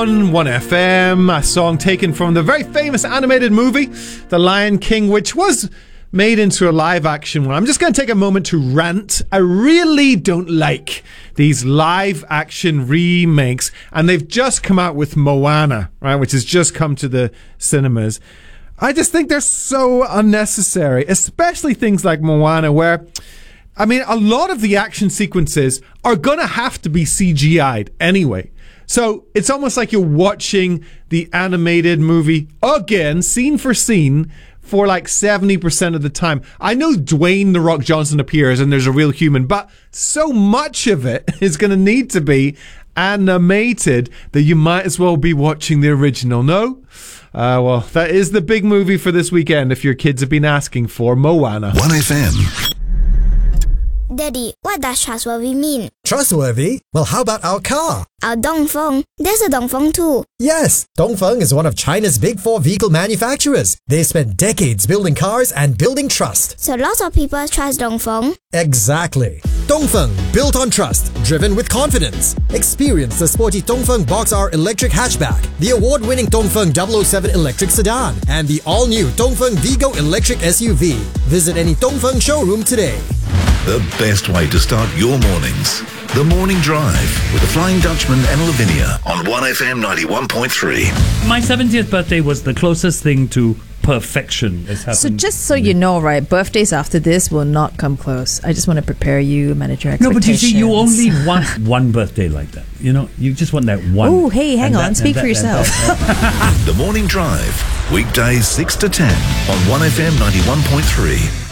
On 1FM, a song taken from the very famous animated movie, The Lion King, which was made into a live-action one. I'm just going to take a moment to rant. I really don't like these live-action remakes, and they've just come out with Moana, right, which has just come to the cinemas. I just think they're so unnecessary, especially things like Moana, where, I mean, a lot of the action sequences are going to have to be CGI'd anyway. So it's almost like you're watching the animated movie again, scene for scene, for like 70% of the time. I know Dwayne "The Rock" Johnson appears and there's a real human, but so much of it is going to need to be animated that you might as well be watching the original. No? Well, that is the big movie for this weekend if your kids have been asking for Moana. 1FM. Daddy, what does trustworthy mean? Trustworthy? Well, how about our car? Our Dongfeng. There's a Dongfeng too. Yes, Dongfeng is one of China's big four vehicle manufacturers. They spent decades building cars and building trust. So lots of people trust Dongfeng. Exactly. Dongfeng, built on trust, driven with confidence. Experience the sporty Dongfeng Box R electric hatchback, the award-winning Dongfeng 007 electric sedan, and the all-new Dongfeng Vigo electric SUV. Visit any Dongfeng showroom today. The best way to start your mornings. The Morning Drive with the Flying Dutchman and Lavinia on 1FM 91.3. My 70th birthday was the closest thing to perfection that's happened. So just so you know, right, birthdays after this will not come close. I just want to prepare you, manage your No, expectations. but you see, you only want one birthday like that. You know, you just want that one. Oh, hey, hang on. Speak for yourself. The Morning Drive, weekdays 6 to 10 on 1FM 91.3.